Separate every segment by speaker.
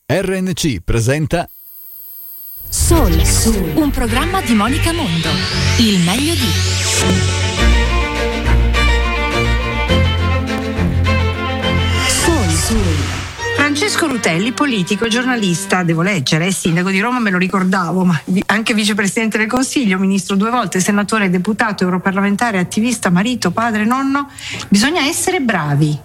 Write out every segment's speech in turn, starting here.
Speaker 1: RNC presenta
Speaker 2: Soul, un programma di Monica Mondo. Il meglio di Soul.
Speaker 3: Francesco Rutelli, politico e giornalista, devo leggere, sindaco di Roma, me lo ricordavo, ma anche vicepresidente del Consiglio, ministro 2 volte, senatore, deputato, europarlamentare, attivista, marito, padre, nonno. Bisogna essere bravi.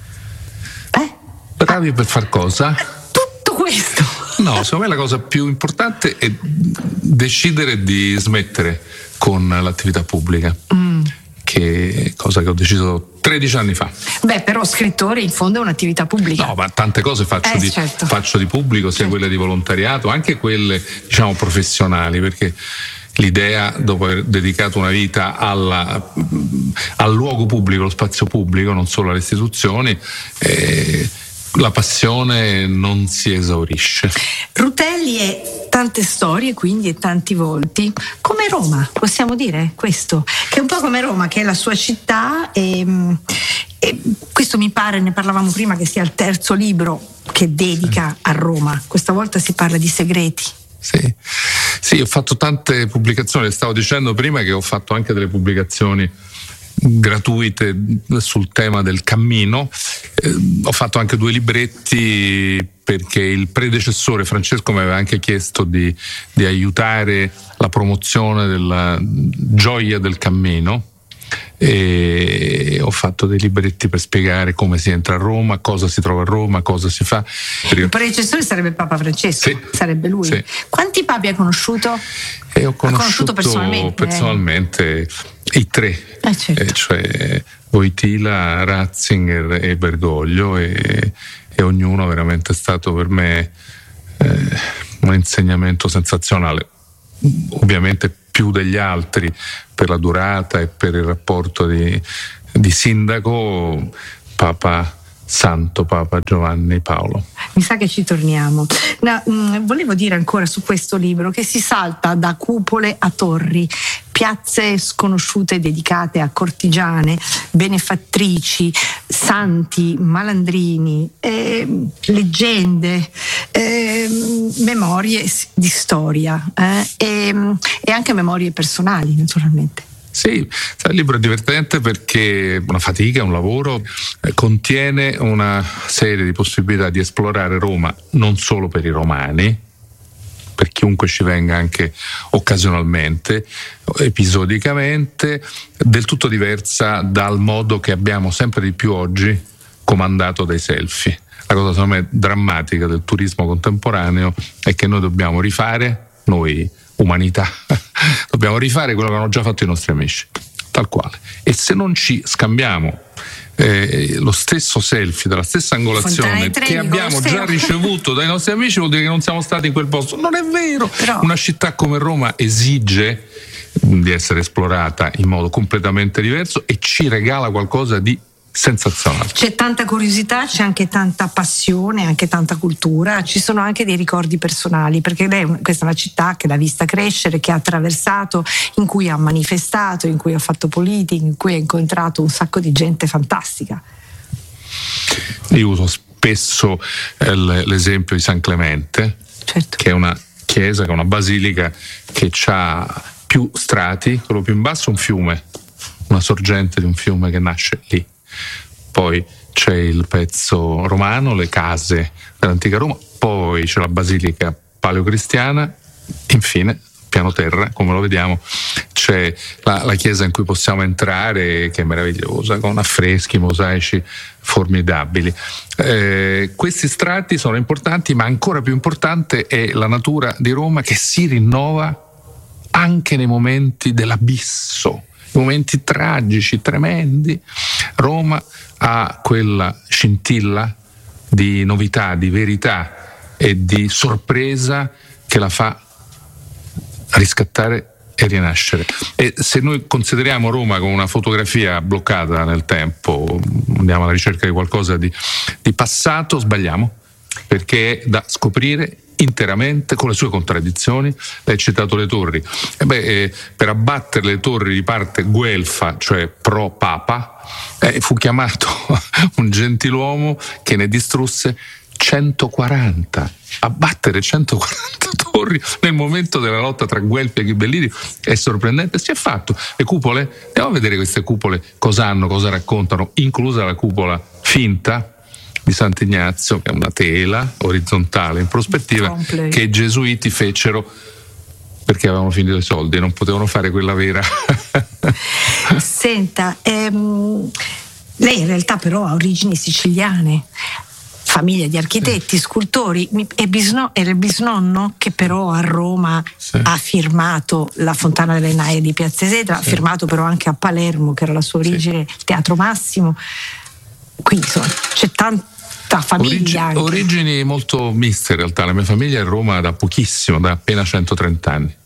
Speaker 4: Bravi per far cosa?
Speaker 3: Tutto questo.
Speaker 4: No, secondo me la cosa più importante è decidere di smettere con l'attività pubblica, che è cosa che ho deciso 13 anni fa.
Speaker 3: Beh, però scrittore in fondo è un'attività pubblica.
Speaker 4: No, ma tante cose faccio di pubblico, sia quelle di volontariato, anche quelle, diciamo, professionali, perché l'idea, dopo aver dedicato una vita al luogo pubblico, lo spazio pubblico, non solo alle istituzioni, la passione non si esaurisce.
Speaker 3: Rutelli è tante storie, quindi, e tanti volti, come Roma, possiamo dire questo, che è un po' come Roma, che è la sua città, e questo mi pare, ne parlavamo prima, che sia il 3° libro che dedica a Roma. Questa volta si parla di segreti.
Speaker 4: Sì, ho fatto tante pubblicazioni, stavo dicendo prima che ho fatto anche delle pubblicazioni gratuite sul tema del cammino. Ho fatto anche 2 libretti perché il predecessore Francesco mi aveva anche chiesto di aiutare la promozione della gioia del cammino, e ho fatto dei libretti per spiegare come si entra a Roma, cosa si trova a Roma, cosa si fa.
Speaker 3: Il predecessore sarebbe Papa Francesco,
Speaker 4: sì,
Speaker 3: sarebbe lui.
Speaker 4: Sì.
Speaker 3: Quanti papi hai conosciuto?
Speaker 4: Ho conosciuto personalmente i 3,
Speaker 3: certo.
Speaker 4: Cioè Wojtyla, Ratzinger e Bergoglio, e ognuno veramente è stato per me un insegnamento sensazionale, ovviamente più degli altri per la durata e per il rapporto di sindaco, Santo Papa Giovanni Paolo.
Speaker 3: Mi sa che ci torniamo. Volevo dire ancora su questo libro che si salta da cupole a torri, piazze sconosciute dedicate a cortigiane, benefattrici, santi, malandrini, leggende, memorie di storia, e anche memorie personali, naturalmente.
Speaker 4: Sì, il libro è divertente perché una fatica, un lavoro, contiene una serie di possibilità di esplorare Roma non solo per i romani, per chiunque ci venga anche occasionalmente, episodicamente, del tutto diversa dal modo che abbiamo sempre di più oggi comandato dai selfie. La cosa secondo me drammatica del turismo contemporaneo è che noi dobbiamo rifare, noi umanità, dobbiamo rifare quello che hanno già fatto i nostri amici, tal quale. E se non ci scambiamo lo stesso selfie della stessa angolazione che abbiamo già ricevuto dai nostri amici, vuol dire che non siamo stati in quel posto. Non è vero. Però una città come Roma esige di essere esplorata in modo completamente diverso e ci regala qualcosa di sensazionale.
Speaker 3: C'è tanta curiosità, c'è anche tanta passione, anche tanta cultura, ci sono anche dei ricordi personali, perché questa è una città che l'ha vista crescere, che ha attraversato, in cui ha manifestato, in cui ha fatto politica, in cui ha incontrato un sacco di gente fantastica.
Speaker 4: Io uso spesso l'esempio di San Clemente, certo, che è una chiesa, che è una basilica che ha più strati, quello più in basso è un fiume, una sorgente di un fiume che nasce lì. Poi c'è il pezzo romano, le case dell'antica Roma, poi c'è la basilica paleocristiana, infine, piano terra, come lo vediamo, c'è la chiesa in cui possiamo entrare, che è meravigliosa, con affreschi, mosaici formidabili. Questi strati sono importanti, ma ancora più importante è la natura di Roma, che si rinnova anche nei momenti dell'abisso, momenti tragici, tremendi. Roma ha quella scintilla di novità, di verità e di sorpresa che la fa riscattare e rinascere. E se noi consideriamo Roma come una fotografia bloccata nel tempo, andiamo alla ricerca di qualcosa di passato, sbagliamo, perché è da scoprire interamente con le sue contraddizioni. Lei ha citato le torri. Per abbattere le torri di parte guelfa, cioè pro Papa, fu chiamato un gentiluomo che ne distrusse 140, abbattere 140 torri nel momento della lotta tra Guelfi e Ghibellini è sorprendente. Si è fatto. Le cupole, andiamo a vedere queste cupole cosa hanno, cosa raccontano, inclusa la cupola finta di Sant'Ignazio, che è una tela orizzontale in prospettiva che i gesuiti fecero perché avevano finito i soldi e non potevano fare quella vera.
Speaker 3: Senta, lei in realtà però ha origini siciliane, famiglia di architetti, scultori, era il bisnonno che però a Roma ha firmato la Fontana delle Naie di Piazza Esedra, ha firmato però anche a Palermo, che era la sua origine, il Teatro Massimo. Quindi insomma c'è tanta famiglia.
Speaker 4: Origini molto miste in realtà. La mia famiglia è a Roma da pochissimo, da appena 130 anni.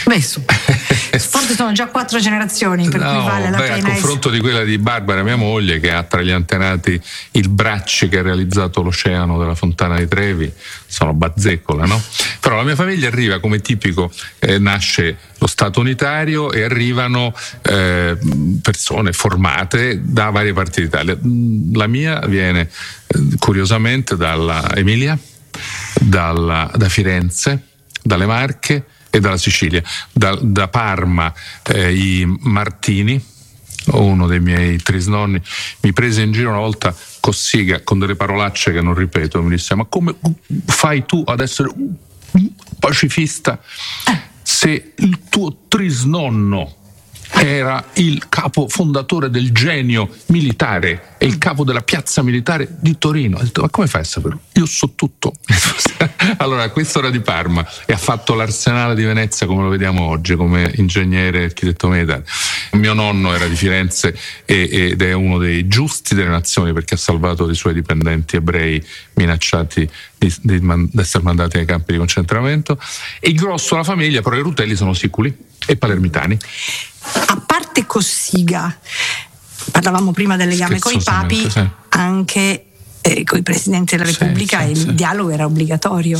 Speaker 3: Forse sono già 4 generazioni, per cui vale la pena.
Speaker 4: A confronto di quella di Barbara, mia moglie, che ha tra gli antenati il Bracci che ha realizzato l'Oceano della Fontana di Trevi, sono bazzeccola, no? Però la mia famiglia arriva come tipico, nasce lo Stato unitario e arrivano persone formate da varie parti d'Italia. La mia viene curiosamente dalla Emilia, da Firenze, dalle Marche e dalla Sicilia. Da Parma i Martini, uno dei miei trisnonni, mi prese in giro una volta Cossiga con delle parolacce che non ripeto, mi disse: ma come fai tu ad essere un pacifista se il tuo trisnonno era il capo fondatore del Genio militare e il capo della piazza militare di Torino? Ho detto: ma come fai a saperlo? Io so tutto. Allora, questo era di Parma e ha fatto l'Arsenale di Venezia come lo vediamo oggi, come ingegnere e architetto militare. Mio nonno era di Firenze ed è uno dei giusti delle nazioni, perché ha salvato dei suoi dipendenti ebrei minacciati di essere mandati nei campi di concentramento. E il grosso della famiglia, però, i Rutelli sono siculi e palermitani.
Speaker 3: A parte Cossiga, parlavamo prima del legame con i papi, anche con i presidenti della Repubblica il dialogo era obbligatorio.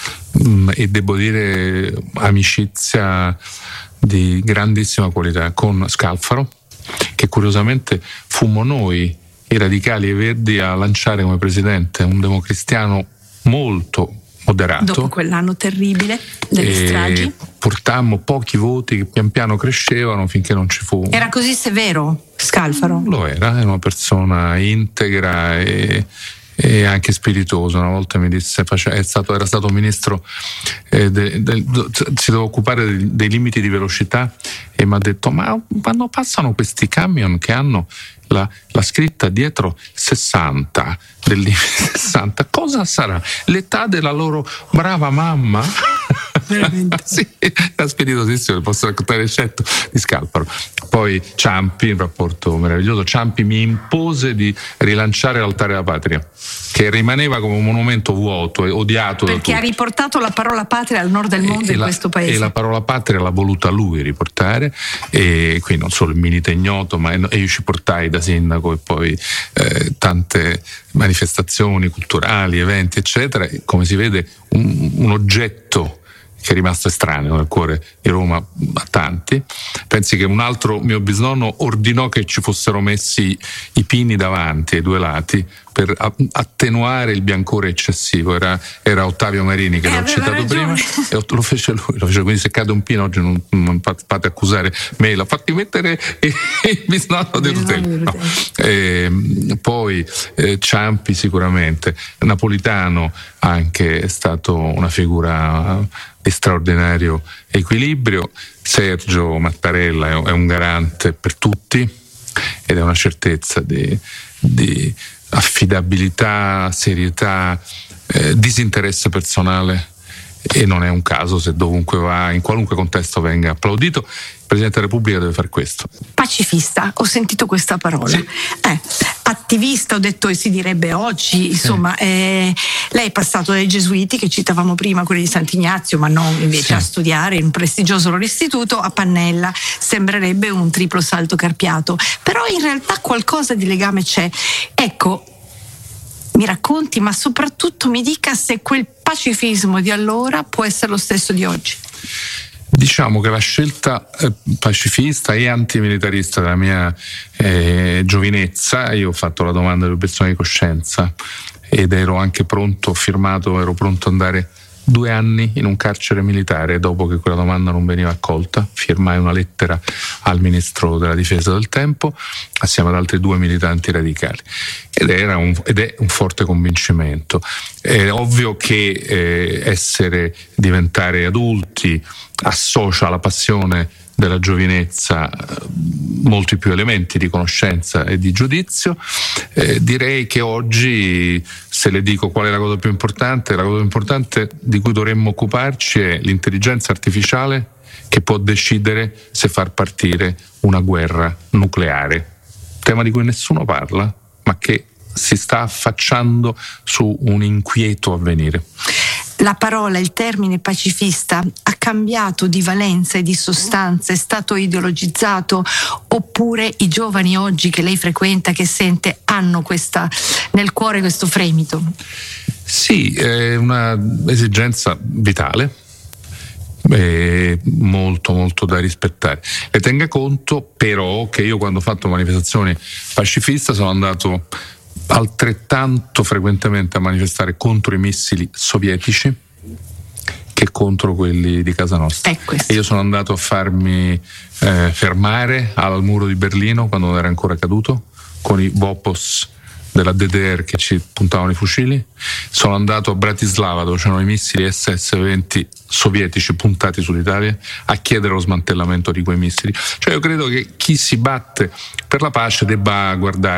Speaker 4: E devo dire amicizia di grandissima qualità con Scalfaro, che curiosamente fummo noi, i radicali e i verdi, a lanciare come presidente, un democristiano molto moderato.
Speaker 3: Dopo quell'anno terribile delle stragi,
Speaker 4: portammo pochi voti che pian piano crescevano finché non ci fu.
Speaker 3: Era così severo Scalfaro?
Speaker 4: Lo era una persona integra e anche spiritoso. Una volta mi disse, era stato ministro, si doveva occupare dei limiti di velocità, e mi ha detto: ma quando passano questi camion che hanno la scritta dietro 60 del limite 60, cosa sarà? L'età della loro brava mamma?
Speaker 3: Veramente?
Speaker 4: Sì, era spiritosissimo, posso raccontare il scetto di Scalfaro. Poi Ciampi, un rapporto meraviglioso. Ciampi mi impose di rilanciare l'Altare della Patria, che rimaneva come un monumento vuoto e odiato da tutti.
Speaker 3: Perché ha riportato la parola patria al nord del mondo in questo paese.
Speaker 4: E la parola patria l'ha voluta lui riportare, e qui non solo il Milite Ignoto, ma io ci portai da sindaco, e poi tante manifestazioni culturali, eventi eccetera, e come si vede un oggetto che è rimasto estraneo nel cuore di Roma a tanti. Pensi che un altro mio bisnonno ordinò che ci fossero messi i pini davanti ai due lati per attenuare il biancore eccessivo. Era Ottavio Marini, che l'ho citato prima, e lo fece lui. Quindi se cade un pino oggi non fate accusare me, l'ha fatti mettere il bisnonno di Rutelli. No. Poi Ciampi sicuramente, Napolitano anche è stato una figura di straordinario equilibrio. Sergio Mattarella è un garante per tutti ed è una certezza di affidabilità, serietà, disinteresse personale, e non è un caso se dovunque va, in qualunque contesto, venga applaudito. Il Presidente della Repubblica deve fare questo.
Speaker 3: Pacifista, ho sentito questa parola.
Speaker 4: Sì.
Speaker 3: Attivista, ho detto, e si direbbe oggi, insomma, lei è passato dai gesuiti, che citavamo prima, quelli di Sant'Ignazio, ma non invece a studiare in un prestigioso loro istituto, a Pannella. Sembrerebbe un triplo salto carpiato, però in realtà qualcosa di legame c'è. Ecco, mi racconti, ma soprattutto mi dica se quel pacifismo di allora può essere lo stesso di oggi.
Speaker 4: Diciamo che la scelta pacifista e antimilitarista della mia giovinezza, io ho fatto la domanda dell'obiezione di coscienza ed ero anche pronto, ero pronto ad andare 2 anni in un carcere militare. Dopo che quella domanda non veniva accolta, firmai una lettera al ministro della difesa del tempo assieme ad altri 2 militanti radicali, ed è un forte convincimento. È ovvio che diventare adulti associa alla passione della giovinezza molti più elementi di conoscenza e di giudizio. Direi che oggi, se le dico qual è la cosa più importante di cui dovremmo occuparci è l'intelligenza artificiale che può decidere se far partire una guerra nucleare, tema di cui nessuno parla, ma che si sta affacciando su un inquieto avvenire.
Speaker 3: La parola, il termine pacifista ha cambiato di valenza e di sostanza, è stato ideologizzato, oppure i giovani oggi che lei frequenta, che sente, hanno nel cuore questo fremito?
Speaker 4: Sì, è una esigenza vitale, molto molto da rispettare. E tenga conto però che io, quando ho fatto manifestazioni pacifiste, sono andato altrettanto frequentemente a manifestare contro i missili sovietici che contro quelli di casa nostra. E io sono andato a farmi fermare al muro di Berlino quando non era ancora caduto, con i Vopos della DDR che ci puntavano i fucili. Sono andato a Bratislava, dove c'erano i missili SS-20 sovietici puntati sull'Italia, a chiedere lo smantellamento di quei missili. Cioè, io credo che chi si batte per la pace debba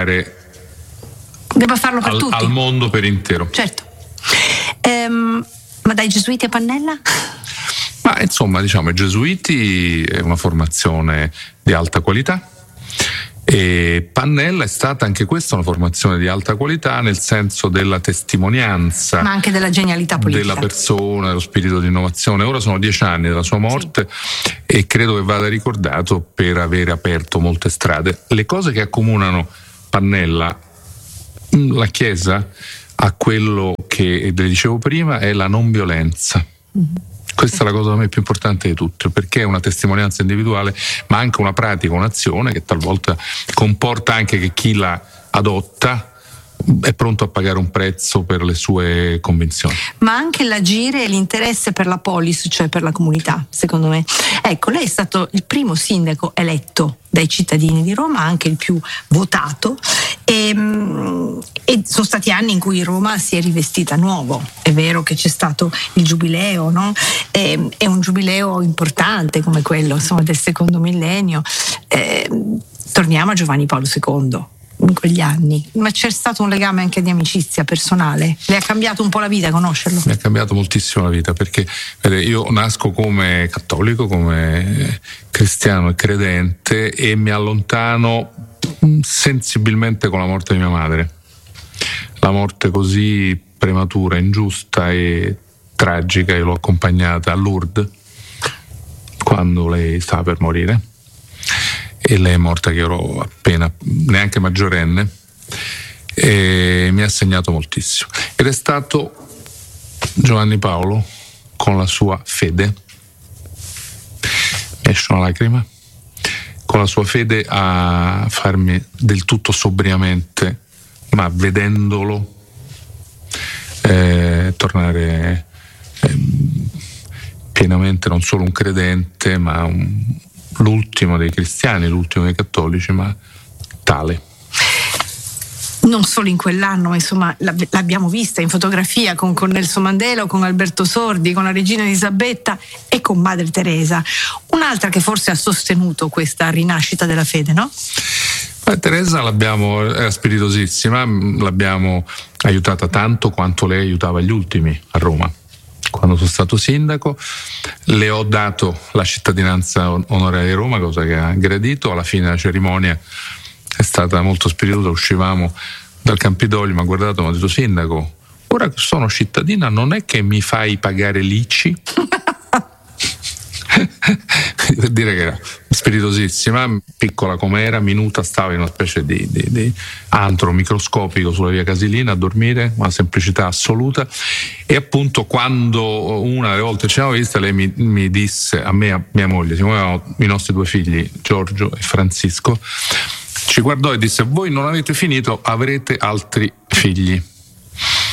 Speaker 3: farlo per tutti,
Speaker 4: al mondo per intero.
Speaker 3: Certo. Ma dai gesuiti a Pannella?
Speaker 4: Ma insomma, diciamo, i gesuiti è una formazione di alta qualità, e Pannella è stata anche questa una formazione di alta qualità, nel senso della testimonianza,
Speaker 3: ma anche della genialità politica
Speaker 4: della persona, dello spirito di innovazione. Ora sono 10 anni dalla sua morte, sì, e credo che vada ricordato per aver aperto molte strade. Le cose che accomunano Pannella, la Chiesa, a quello che le dicevo prima, è la non violenza. Questa è la cosa per me più importante di tutto, perché è una testimonianza individuale, ma anche una pratica, un'azione che talvolta comporta anche che chi la adotta è pronto a pagare un prezzo per le sue convinzioni.
Speaker 3: Ma anche l'agire e l'interesse per la polis, cioè per la comunità, secondo me. Ecco, lei è stato il primo sindaco eletto dai cittadini di Roma, anche il più votato, e sono stati anni in cui Roma si è rivestita nuovo. È vero che c'è stato il giubileo, no? È un giubileo importante come quello, insomma, del secondo millennio. Torniamo a Giovanni Paolo II. In quegli anni, ma c'è stato un legame anche di amicizia personale? Le ha cambiato un po' la vita conoscerlo?
Speaker 4: Mi ha cambiato moltissimo la vita, perché io nasco come cattolico, come cristiano e credente, e mi allontano sensibilmente con la morte di mia madre. La morte così prematura, ingiusta e tragica. Io l'ho accompagnata a Lourdes quando lei stava per morire, e lei è morta che ero appena neanche maggiorenne, e mi ha segnato moltissimo. Ed è stato Giovanni Paolo, con la sua fede, mi esce una lacrima, con la sua fede a farmi del tutto sobriamente, ma vedendolo, tornare pienamente non solo un credente, ma l'ultimo dei cristiani, l'ultimo dei cattolici, ma tale.
Speaker 3: Non solo in quell'anno, ma insomma l'abbiamo vista in fotografia con Nelson Mandela, con Alberto Sordi, con la regina Elisabetta e con Madre Teresa, un'altra che forse ha sostenuto questa rinascita della fede, no?
Speaker 4: Teresa era spiritosissima, l'abbiamo aiutata tanto quanto lei aiutava gli ultimi a Roma. Quando sono stato sindaco le ho dato la cittadinanza onoraria di Roma, cosa che ha gradito. Alla fine della cerimonia è stata molto spiritosa, uscivamo dal Campidoglio, mi ha guardato e mi ha detto: sindaco, ora che sono cittadina non è che mi fai pagare l'ICI? Per dire che era spiritosissima, piccola com'era, minuta, stava in una specie di antro microscopico sulla via Casilina a dormire, una semplicità assoluta. E appunto, quando una delle volte ci avevamo vista, lei mi disse, a me e a mia moglie, siccome avevamo i nostri 2 figli, Giorgio e Francisco, ci guardò e disse: voi non avete finito, avrete altri figli.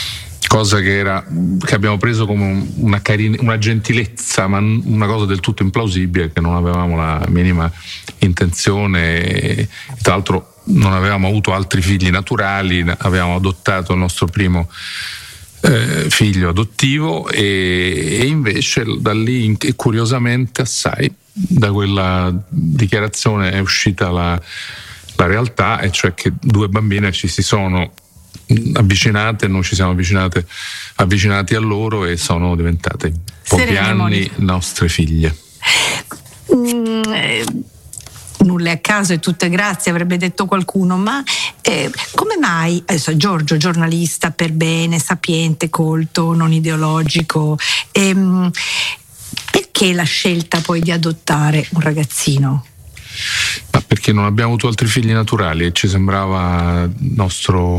Speaker 4: cosa che abbiamo preso come una gentilezza, ma una cosa del tutto implausibile, che non avevamo la minima intenzione, e tra l'altro non avevamo avuto altri figli naturali, avevamo adottato il nostro primo figlio adottivo, e invece da lì, curiosamente assai, da quella dichiarazione è uscita la realtà, e cioè che 2 bambine ci si sono avvicinate, noi ci siamo avvicinati a loro, e sono diventate in pochi anni nostre figlie.
Speaker 3: Nulla è a caso e tutto è grazie, avrebbe detto qualcuno, ma come mai, adesso Giorgio, giornalista per bene, sapiente, colto, non ideologico, perché la scelta poi di adottare un ragazzino?
Speaker 4: Ma perché non abbiamo avuto altri figli naturali e ci sembrava nostro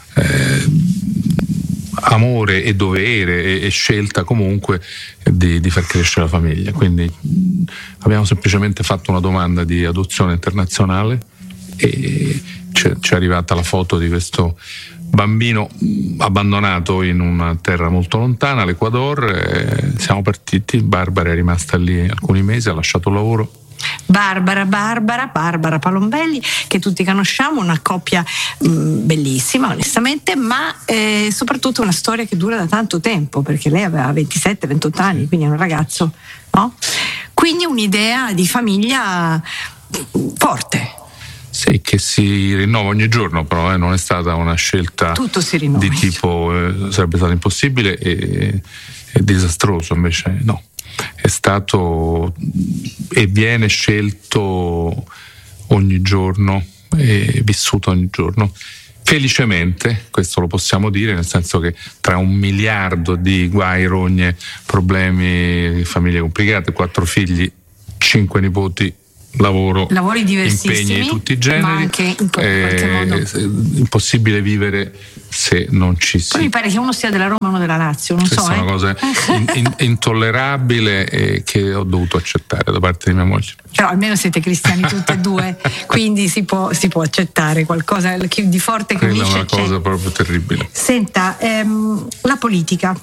Speaker 4: amore e dovere e scelta comunque di far crescere la famiglia. Quindi abbiamo semplicemente fatto una domanda di adozione internazionale, e ci è arrivata la foto di questo bambino abbandonato in una terra molto lontana, l'Ecuador. Siamo partiti, Barbara è rimasta lì alcuni mesi, ha lasciato il lavoro.
Speaker 3: Barbara Palombelli, che tutti conosciamo, una coppia bellissima onestamente, ma soprattutto una storia che dura da tanto tempo, perché lei aveva 27-28 anni, quindi è un ragazzo, no? Quindi un'idea di famiglia forte.
Speaker 4: Sì, che si rinnova ogni giorno, però non è stata una scelta di tipo sarebbe stato impossibile e disastroso, invece no. È stato e viene scelto ogni giorno e vissuto ogni giorno. Felicemente, questo lo possiamo dire, nel senso che tra 1 miliardo di guai, rogne, problemi, famiglie complicate, 4 figli, 5 nipoti, lavori diversissimi, impegni di tutti i generi,
Speaker 3: ma anche in qualche modo
Speaker 4: impossibile vivere se non ci si.
Speaker 3: Poi mi pare che uno sia della Roma e uno della Lazio, non so.
Speaker 4: Questa è una cosa intollerabile e che ho dovuto accettare da parte di mia moglie.
Speaker 3: Però almeno siete cristiani tutti e due, quindi si può accettare qualcosa di forte che unisce.
Speaker 4: È una cosa proprio terribile.
Speaker 3: Senta, la politica,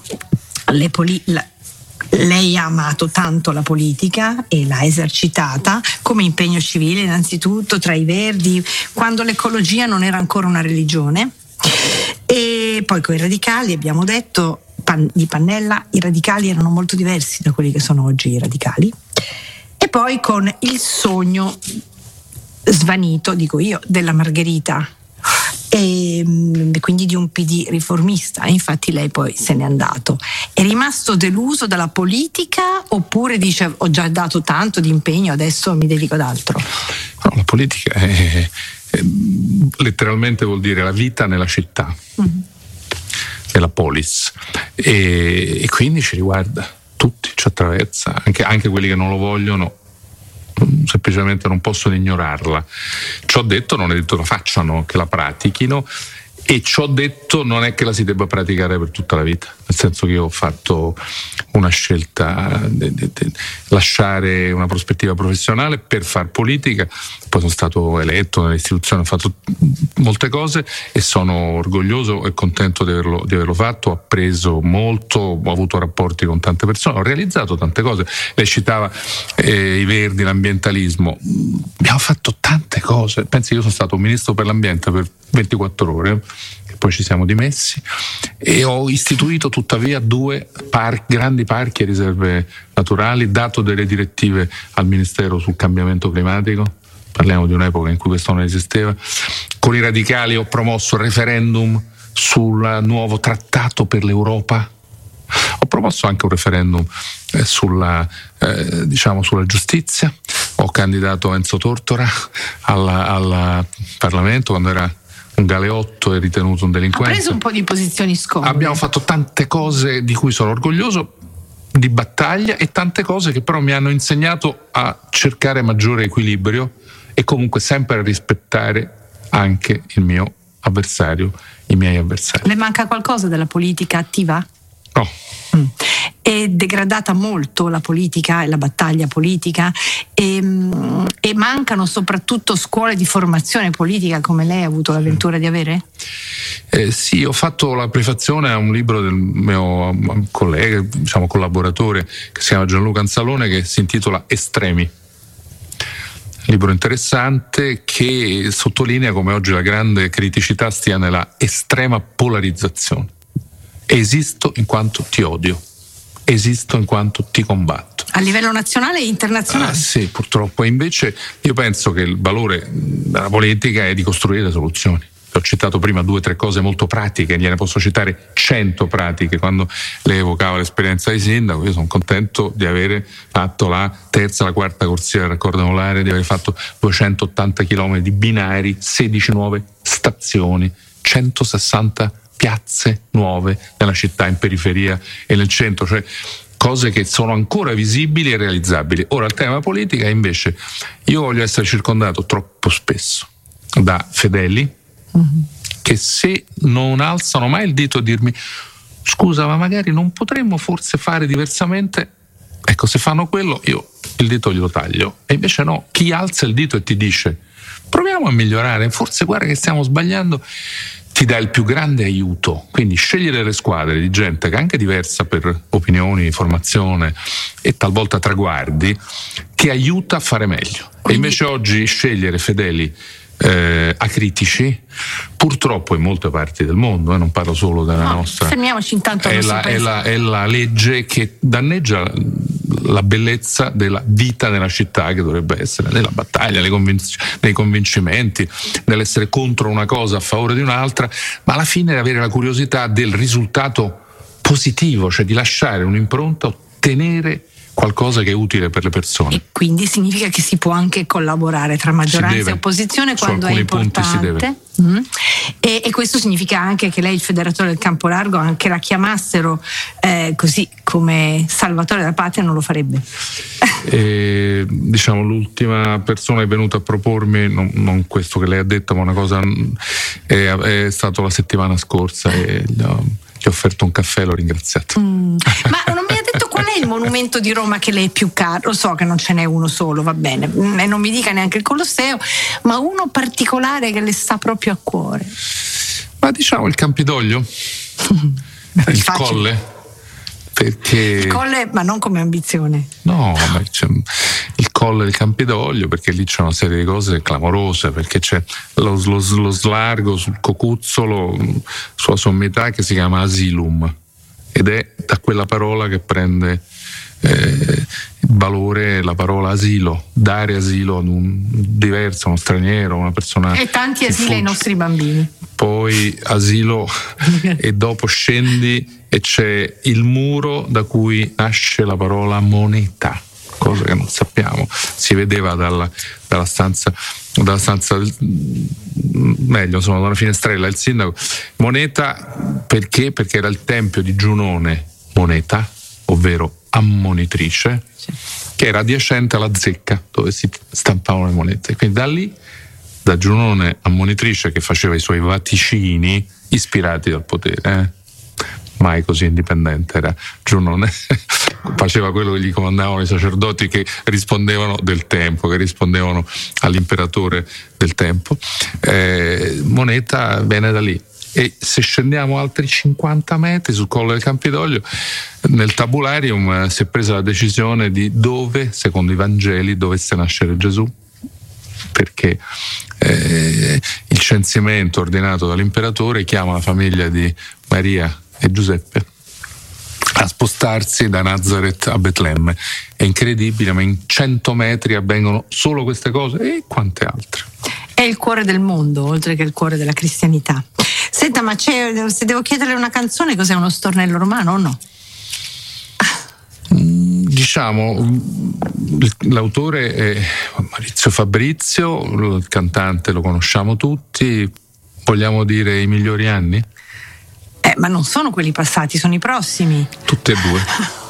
Speaker 3: lei ha amato tanto la politica e l'ha esercitata come impegno civile, innanzitutto tra i Verdi, quando l'ecologia non era ancora una religione, e poi con i radicali, abbiamo detto, di Pannella. I radicali erano molto diversi da quelli che sono oggi i radicali, e poi con il sogno svanito, dico io, della Margherita, e quindi di un PD riformista. Infatti lei poi se n'è andato. È rimasto deluso dalla politica, oppure dice: ho già dato tanto di impegno, adesso mi dedico ad altro?
Speaker 4: No, la politica letteralmente vuol dire la vita nella città, nella polis, e quindi ci riguarda tutti, ci attraversa, anche quelli che non lo vogliono. Semplicemente non possono ignorarla. Ciò detto, non è detto la facciano, che la pratichino, e ciò detto non è che la si debba praticare per tutta la vita, nel senso che io ho fatto una scelta di lasciare una prospettiva professionale per far politica, poi sono stato eletto nelle istituzioni, ho fatto molte cose e sono orgoglioso e contento di averlo fatto. Ho appreso molto, ho avuto rapporti con tante persone, ho realizzato tante cose. Lei citava i Verdi, l'ambientalismo, abbiamo fatto tante cose. Pensi che io sono stato ministro per l'ambiente per 24 ore, e poi ci siamo dimessi, e ho istituito tuttavia 2 grandi parchi e riserve naturali, dato delle direttive al Ministero sul cambiamento climatico. Parliamo di un'epoca in cui questo non esisteva. Con i radicali ho promosso il referendum sul nuovo trattato per l'Europa. Ho promosso anche un referendum sulla giustizia. Ho candidato Enzo Tortora al Parlamento quando era un galeotto e ritenuto un delinquente.
Speaker 3: Ha preso un po' di posizioni scomode.
Speaker 4: Abbiamo fatto tante cose di cui sono orgoglioso, di battaglia, e tante cose che però mi hanno insegnato a cercare maggiore equilibrio e comunque sempre a rispettare anche il mio avversario, i miei avversari.
Speaker 3: Le manca qualcosa della politica attiva?
Speaker 4: No.
Speaker 3: è degradata molto la politica e la battaglia politica e mancano soprattutto scuole di formazione politica come lei ha avuto l'avventura di avere?
Speaker 4: Sì, ho fatto la prefazione a un libro del mio collega, diciamo collaboratore, che si chiama Gianluca Anzalone, che si intitola Estremi. Libro interessante che sottolinea come oggi la grande criticità stia nella estrema polarizzazione. Esisto in quanto ti odio, esisto in quanto ti combatto.
Speaker 3: A livello nazionale e internazionale?
Speaker 4: Sì, purtroppo. E invece io penso che il valore della politica è di costruire soluzioni. Ho citato prima 2 o 3 cose molto pratiche, gliene posso citare 100 pratiche. Quando lei evocava l'esperienza di sindaco, io sono contento di aver fatto la 3ª, la 4ª corsia del raccordo anulare, di aver fatto 280 km di binari, 16 nuove stazioni, 160 piazze nuove nella città, in periferia e nel centro, cioè cose che sono ancora visibili e realizzabili. Ora il tema politica invece, io voglio essere circondato troppo spesso da fedeli che se non alzano mai il dito a dirmi scusa ma magari non potremmo forse fare diversamente, ecco, se fanno quello io il dito glielo taglio. E invece no, chi alza il dito e ti dice proviamo a migliorare, forse guarda che stiamo sbagliando, ti dà il più grande aiuto. Quindi scegliere le squadre di gente che è anche diversa per opinioni, formazione e talvolta traguardi, che aiuta a fare meglio. E invece oggi scegliere fedeli acritici, purtroppo in molte parti del mondo, non parlo solo della nostra,
Speaker 3: fermiamoci intanto
Speaker 4: è la legge che danneggia la bellezza della vita nella città, che dovrebbe essere nella battaglia, nei convincimenti, nell'essere contro una cosa a favore di un'altra, ma alla fine avere la curiosità del risultato positivo, cioè di lasciare un'impronta, ottenere qualcosa che è utile per le persone.
Speaker 3: E quindi significa che si può anche collaborare tra maggioranza e opposizione quando è importante. E questo significa anche che lei, il federatore del Campo Largo, anche la chiamassero così come salvatore della patria, non lo farebbe.
Speaker 4: Diciamo l'ultima persona che è venuta a propormi, non questo che lei ha detto, ma una cosa è stato la settimana scorsa e gli ho offerto un caffè e l'ho ringraziato.
Speaker 3: Ma non mi ha detto qual è il monumento di Roma che le è più caro? Lo so che non ce n'è uno solo, va bene, e non mi dica neanche il Colosseo, ma uno particolare che le sta proprio a cuore.
Speaker 4: Ma diciamo il Campidoglio, il Colle. Perché
Speaker 3: il Colle, ma non come ambizione.
Speaker 4: No, ma c'è il Colle del Campidoglio, perché lì c'è una serie di cose clamorose, perché c'è lo slargo sul cocuzzolo, sua sommità, che si chiama Asilum, ed è da quella parola che prende il valore la parola asilo, dare asilo ad un diverso, uno straniero, una persona.
Speaker 3: E tanti asili ai nostri bambini.
Speaker 4: Poi asilo e dopo scendi e c'è il muro da cui nasce la parola moneta, cosa che non sappiamo, si vedeva dalla stanza meglio, insomma, da una finestrella. Il sindaco, moneta perché era il tempio di Giunone Moneta, ovvero ammonitrice, che era adiacente alla zecca dove si stampavano le monete. Quindi da lì, da Giunone ammonitrice, che faceva i suoi vaticini ispirati dal potere, mai così indipendente era Giunone, faceva quello che gli comandavano i sacerdoti, che rispondevano del tempo, che rispondevano all'imperatore del tempo. Moneta viene da lì. E se scendiamo altri 50 metri sul Colle del Campidoglio, nel tabularium si è presa la decisione di dove, secondo i Vangeli, dovesse nascere Gesù, perché il censimento ordinato dall'imperatore chiama la famiglia di Maria e Giuseppe a spostarsi da Nazareth a Betlemme. È incredibile, ma in 100 metri avvengono solo queste cose e quante altre.
Speaker 3: È il cuore del mondo, oltre che il cuore della cristianità. Senta, ma se devo chiederle una canzone, cos'è, uno stornello romano o no?
Speaker 4: Diciamo, l'autore è Maurizio Fabrizio, il cantante lo conosciamo tutti, vogliamo dire i migliori anni?
Speaker 3: Ma non sono quelli passati, sono i prossimi.
Speaker 4: Tutti e due.